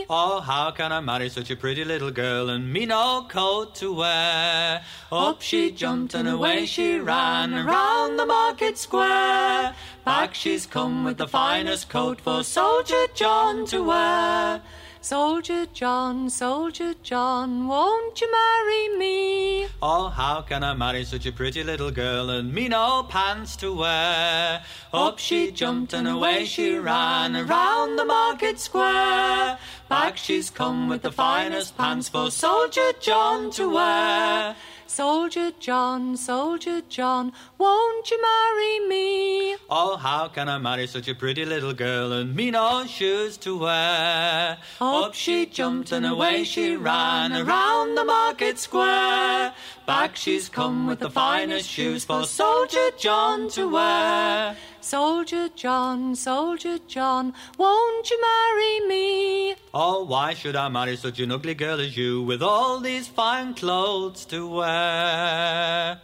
Oh, how can I marry such a pretty little girl and me no coat to wear? Up she jumped and away she ran around the market square. Back she's come with the finest coat for Soldier John to wear. Soldier John, won't you marry me? Oh, how can I marry such a pretty little girl and me no pants to wear? Up she jumped and away she ran around the market square. Back she's come with the finest pants for Soldier John to wear. Soldier John, won't you marry me? Oh, how can I marry such a pretty little girl and me no shoes to wear? Up she jumped and away she ran around the market square. Back she's come with the finest shoes for Soldier John to wear. Soldier John, won't you marry me? Oh, why should I marry such an ugly girl as you with all these fine clothes to wear?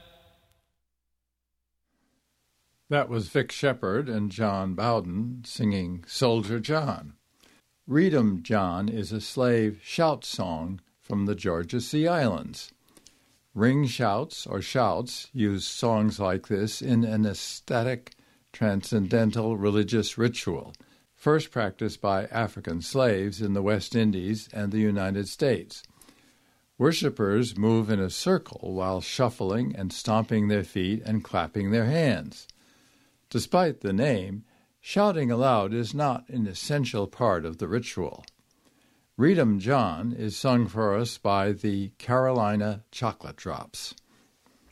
That was Vic Shepherd and John Bowden singing Soldier John. Read 'em, John is a slave shout song from the Georgia Sea Islands. Ring shouts or shouts use songs like this in an ecstatic, transcendental religious ritual, first practiced by African slaves in the West Indies and the United States. Worshippers move in a circle while shuffling and stomping their feet and clapping their hands. Despite the name, shouting aloud is not an essential part of the ritual. Read 'em, John is sung for us by the Carolina Chocolate Drops.